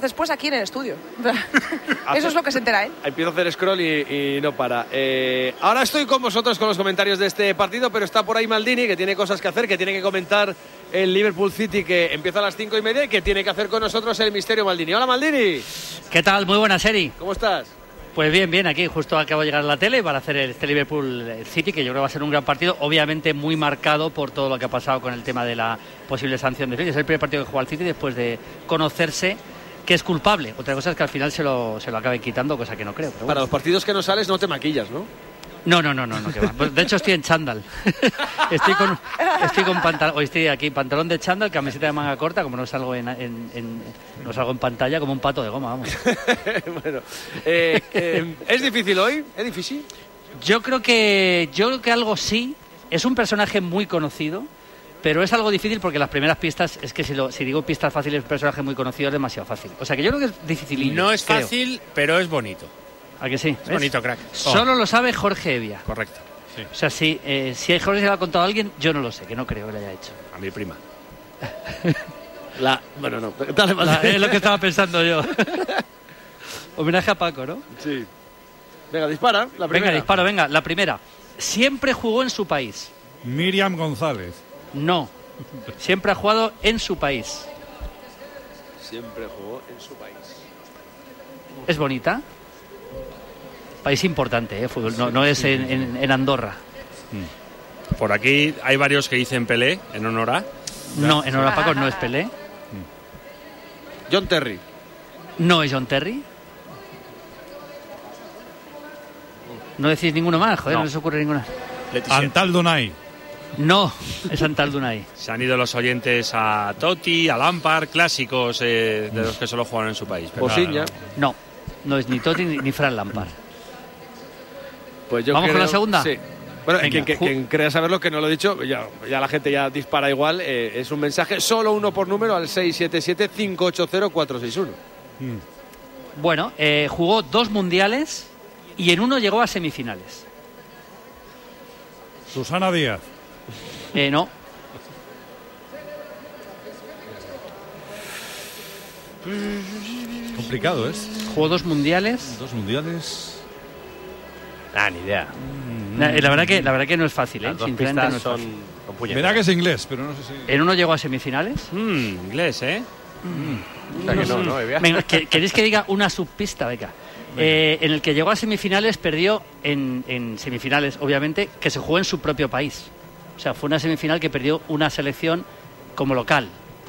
después aquí en el estudio. Eso es lo que se entera, ¿eh? Empiezo a hacer scroll y no para. Ahora estoy con vosotros con los comentarios de este partido, pero está por ahí Maldini, que tiene cosas que hacer, que tiene que comentar el Liverpool City, que empieza a las 5:30, y que tiene que hacer con nosotros el misterio Maldini. Hola, Maldini. ¿Qué tal? Muy buena serie. ¿Cómo estás? Pues bien, aquí justo acabo de llegar a la tele para hacer este Liverpool City, que yo creo que va a ser un gran partido, obviamente muy marcado por todo lo que ha pasado con el tema de la posible sanción de City. Es el primer partido que juega el City después de conocerse que es culpable. Otra cosa es que al final se lo acaben quitando, cosa que no creo. Pero bueno. Para los partidos que no sales no te maquillas, ¿no? No, que va. Pues de hecho estoy en chándal. estoy con pantalón, hoy estoy aquí, pantalón de chándal, camiseta de manga corta, como no salgo no salgo en pantalla, como un pato de goma, vamos. Bueno, ¿es difícil hoy? ¿Es difícil? Yo creo que algo sí. Es un personaje muy conocido, pero es algo difícil porque las primeras pistas, es que si digo pistas fáciles, un personaje muy conocido es demasiado fácil. O sea que yo creo que es difícil. No es fácil, pero es bonito. ¿A que sí? Es bonito, crack. Solo lo sabe Jorge Evia. Correcto. Sí. O sea, si Jorge se lo ha contado a alguien, yo no lo sé, que no creo que lo haya hecho. A mi prima. Bueno, no. Dale, es lo que estaba pensando yo. Homenaje a Paco, ¿no? Sí. Venga, dispara. La primera. Venga, disparo, la primera. Siempre jugó en su país. Miriam González. No. Siempre ha jugado en su país. Siempre jugó en su país. ¿Es bonita? País importante, fútbol. No es en Andorra. Por aquí hay varios que dicen Pelé en honor a. No, en honor a Paco no es Pelé. John Terry. No es John Terry. No decís ninguno más, joder, no les ocurre ninguna. Antal Dunay. No, es Antal Dunay. Se han ido los oyentes a Totti, a Lampard, clásicos de los que solo juegan en su país. Posiña. No es ni Totti ni Fran Lampard. Pues yo ¿Vamos con la segunda? Sí. Bueno, Venga, quien crea saberlo, que no lo he dicho, ya la gente ya dispara igual. Es un mensaje, solo uno por número, al 677-580-461. Bueno, jugó 2 mundiales y en uno llegó a semifinales. Susana Díaz. No. Complicado, ¿es? Jugó 2 mundiales. 2 mundiales. Ni idea. La verdad que no es fácil, Las dos sinceramente pistas no es son fácil. Verá que es inglés, pero no sé si... En uno llegó a semifinales. Inglés, ¿eh? O sea que no, Venga, ¿queréis que diga una subpista? Venga. En el que llegó a semifinales, perdió en semifinales, obviamente, que se jugó en su propio país. O sea, fue una semifinal que perdió una selección como local.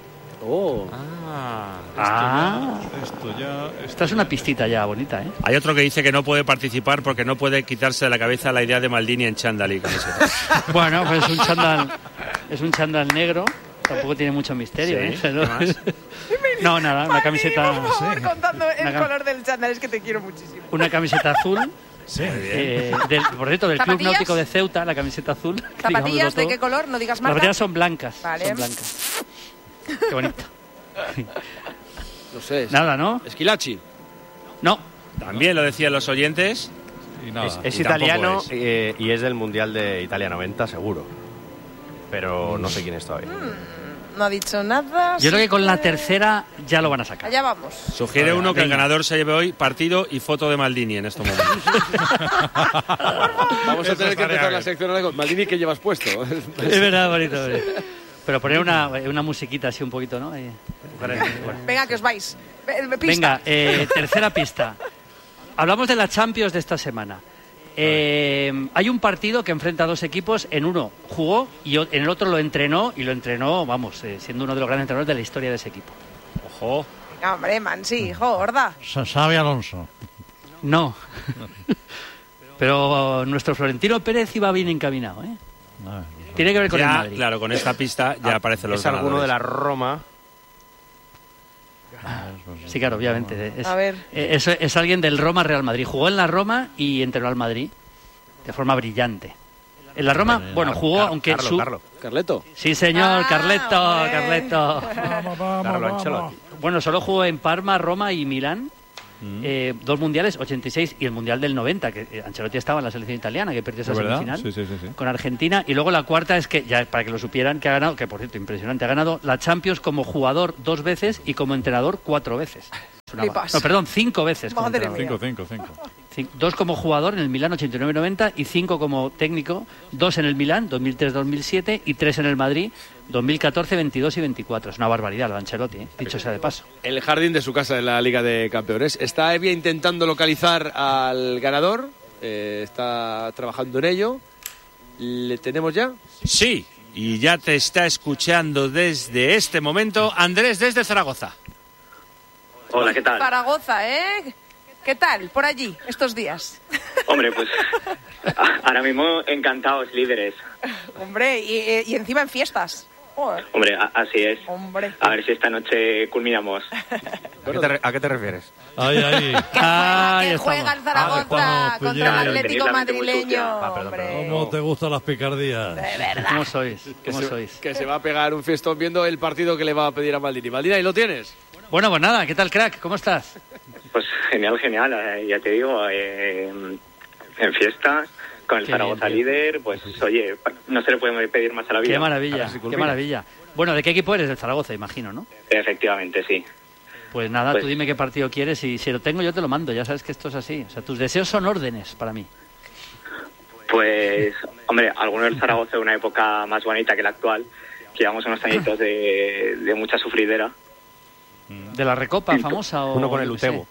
Esta es una pistita ya bonita, ¿eh? Hay otro que dice que no puede participar porque no puede quitarse de la cabeza la idea de Maldini en chándal y camiseta. Bueno, pues es un chándal negro. Tampoco tiene mucho misterio, Sí, ¿eh? ¿no? Nada, una camiseta... Por favor, contando el color del chándal, es que te quiero muchísimo. Una camiseta azul. Sí. Por cierto, del Club Náutico de Ceuta, la camiseta azul. ¿Zapatillas de qué color? No digas Las marca. zapatillas son blancas. Vale. Son blancas. Qué bonito. No sé. Nada, ¿no? Esquilachi. No. También lo decían los oyentes. Y nada. Es Y tampoco italiano es. y es del Mundial de Italia 90, seguro. Pero no sé quién es todavía. No ha dicho nada. Yo creo que con la tercera ya lo van a sacar. Allá vamos. Sugiere uno que el ganador se lleve hoy partido y foto de Maldini en estos momentos. Vamos a tener que empezar la sección ahora con Maldini, ¿qué llevas puesto? Es verdad, bonito. Pero poner una musiquita así un poquito, ¿no? Venga, que os vais. Venga, tercera pista. Hablamos de la Champions de esta semana. Hay un partido que enfrenta a 2 equipos. En uno jugó y en el otro lo entrenó. Y lo entrenó, siendo uno de los grandes entrenadores de la historia de ese equipo. Ojo. Venga, hombre, Mansi, hijo, gorda. Xavi Alonso. No. Pero nuestro Florentino Pérez iba bien encaminado, ¿eh? Tiene que ver con el Madrid. Claro, con esta pista ya aparecen los Es alguno ganadores. de la Roma. Sí, claro, obviamente. A ver. Es alguien del Roma Real Madrid. Jugó en la Roma y entrenó al Madrid de forma brillante. En la Roma, jugó, aunque Carleto. Sí, señor, Carleto. Carlo Ancelotti. Bueno, solo jugó en Parma, Roma y Milán. 2 mundiales, 86 y el mundial del 90, que Ancelotti estaba en la selección italiana, que perdió esa semifinal con Argentina. Y luego la cuarta es que, ya para que lo supieran, que ha ganado, que por cierto, impresionante, ha ganado la Champions como jugador 2 veces y como entrenador 4 veces. Es una Flipas. no, perdón, 5 veces como Madre entrenador. mía. 5. 2 como jugador en el Milán 89-90 y 5 como técnico, 2 en el Milán 2003-2007 y 3 en el Madrid 2014, 22 y 24. Es una barbaridad lo de Ancelotti, dicho sea de paso. El jardín de su casa en la Liga de Campeones. Está Evia intentando localizar al ganador. Está trabajando en ello. ¿Le tenemos ya? Sí, y ya te está escuchando desde este momento Andrés desde Zaragoza. Hola, ¿qué tal? Zaragoza, ¿eh? ¿Qué tal por allí estos días? Hombre, pues ahora mismo encantados, líderes. Hombre, y encima en fiestas. Joder. Hombre, así es. Hombre. A ver si esta noche culminamos. ¿A qué te refieres? Ahí. Que juega el Zaragoza cuando contra el pille- Atlético Tenéis la mente muy madrileño. sucia. Hombre. ¿Cómo te gustan las picardías? De verdad. ¿Cómo sois? Que se va a pegar un fiestón viendo el partido que le va a pedir a Maldini. Maldini, ahí lo tienes. Bueno, pues nada, ¿qué tal, crack? ¿Cómo estás? Pues genial. Ya te digo, en fiesta, con el Qué Zaragoza bien, tío. líder, pues oye, no se le puede pedir más a la vida. Qué maravilla, qué maravilla. Bueno, ¿de qué equipo eres? Del Zaragoza, imagino, ¿no? Efectivamente, sí. Pues nada, Pues- tú dime qué partido quieres y si lo tengo yo te lo mando. Ya sabes que esto es así. O sea, tus deseos son órdenes para mí. Pues, hombre, alguno del Zaragoza de una época más bonita que la actual, que llevamos unos añitos de mucha sufridera. ¿De la Recopa famosa o...? Uno con el yo qué sé? Utebo.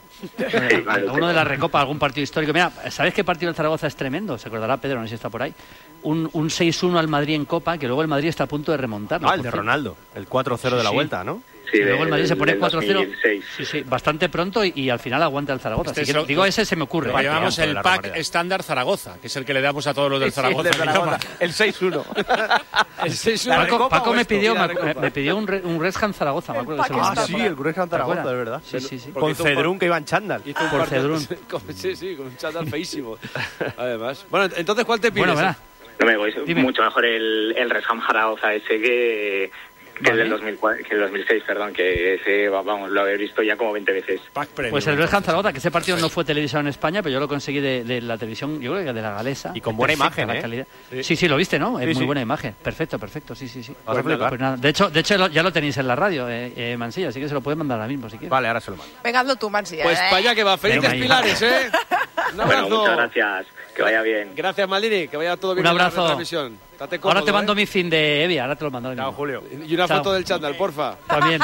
Uno de la Recopa, algún partido histórico. Mira, ¿sabes qué partido del Zaragoza es tremendo? Se acordará Pedro, no sé si está por ahí. Un 6-1 al Madrid en Copa, que luego el Madrid está a punto de remontar. Ah, el de Ronaldo. El 4-0 de la Sí. vuelta, ¿no? Sí, Y luego el Madrid se pone del 4-0. 2006. Sí, bastante pronto y al final aguanta el Zaragoza. Este Así es que, lo- digo, ese se me ocurre. Lo que llamamos de el la pack Romareda. estándar Zaragoza, que es el que le damos a todos los del Zaragoza. el de Zaragoza. El 6-1. El 6-1. Paco me pidió, La me, Recopa. me pidió un Rescan Zaragoza, me acuerdo que se lo pack mandé. Ah, sí, el Gruescan Zaragoza, de verdad. Sí. Porque Con hizo un Cedrún que iba en chándal. Hizo un Por partido- Cedrún. Sí, con un chándal feísimo. Además. Bueno, entonces, ¿cuál te pides? Bueno, verá. No me voy, Dime. mucho mejor el Resham Zaragoza ese que Vale. el del 2004, que el 2006, perdón, que ese, vamos, lo he visto ya como 20 veces. Pack premium. Pues el Rescan Zaragoza, que ese partido no fue televisado en España, pero yo lo conseguí de la televisión, yo creo que de la galesa. Y con buena Perfecta imagen, la ¿eh? calidad. Sí, lo viste, ¿no? Es Sí, muy sí. buena imagen. Perfecto, sí. Vas a flipar. Pues nada, de hecho ya lo tenéis en la radio, Mansilla, así que se lo puedes mandar ahora mismo si quieres. Vale, ahora se lo mando. Venga, hazlo tú, Mansi. Pues para allá que va. Felices Venga, ahí. Pilares, ¿eh? Un Bueno, abrazo. muchas gracias, que vaya bien. Gracias, Maldini. Que vaya todo bien Un en la abrazo. retransmisión. Date cómodo, Ahora te mando ¿eh? mi fin de Evia, ahora te lo mando. ahora Chao, mismo. Julio. Y una Chao. foto del chándal, porfa. También.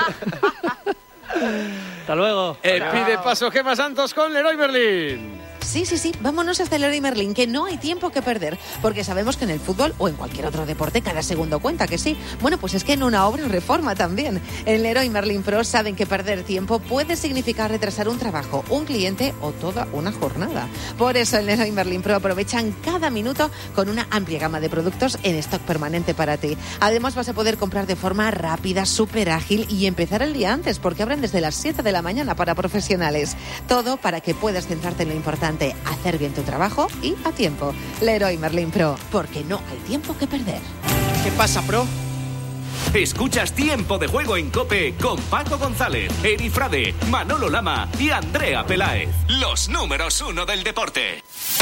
Hasta luego. Pide paso Gemma Santos con Leroy Merlin. Sí, vámonos hasta el Leroy Merlin, que no hay tiempo que perder, porque sabemos que en el fútbol o en cualquier otro deporte cada segundo cuenta, que sí. Bueno, pues es que en una obra o reforma también. En Leroy Merlin Pro saben que perder tiempo puede significar retrasar un trabajo, un cliente o toda una jornada. Por eso en Leroy Merlin Pro aprovechan cada minuto con una amplia gama de productos en stock permanente para ti. Además vas a poder comprar de forma rápida, súper ágil y empezar el día antes, porque abren desde las 7 de la mañana para profesionales. Todo para que puedas centrarte en lo importante, hacer bien tu trabajo y a tiempo. Leroy Merlin Pro, porque no hay tiempo que perder. ¿Qué pasa, Pro? Escuchas Tiempo de Juego en COPE con Paco González, Eri Frade, Manolo Lama y Andrea Peláez. Los números 1 del deporte.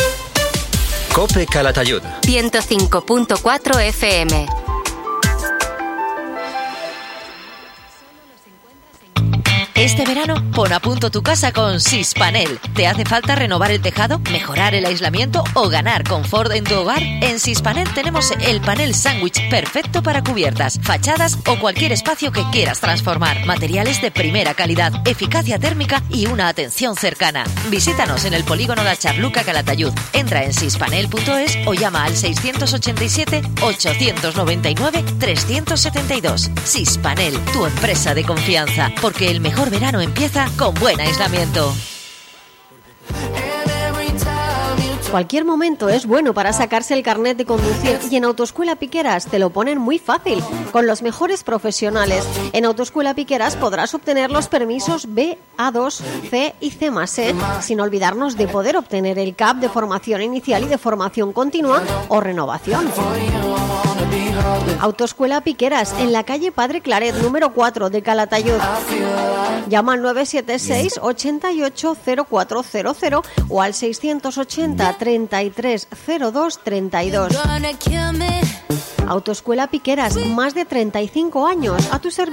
COPE Calatayud. 105.4 FM. Este verano, pon a punto tu casa con Sispanel. ¿Te hace falta renovar el tejado, mejorar el aislamiento o ganar confort en tu hogar? En Sispanel tenemos el panel sándwich perfecto para cubiertas, fachadas o cualquier espacio que quieras transformar. Materiales de primera calidad, eficacia térmica y una atención cercana. Visítanos en el polígono de Charluca, Calatayud. Entra en sispanel.es o llama al 687-899-372. Sispanel, tu empresa de confianza, porque el mejor verano empieza con buen aislamiento. Cualquier momento es bueno para sacarse el carnet de conducir y en Autoescuela Piqueras te lo ponen muy fácil, con los mejores profesionales. En Autoescuela Piqueras podrás obtener los permisos B, A2, C y C+E, sin olvidarnos de poder obtener el CAP de formación inicial y de formación continua o renovación. Autoescuela Piqueras, en la calle Padre Claret, número 4 de Calatayud. Llama al 976 88 0400 o al 680 33 02 32. Autoescuela Piqueras, más de 35 años a tu servicio.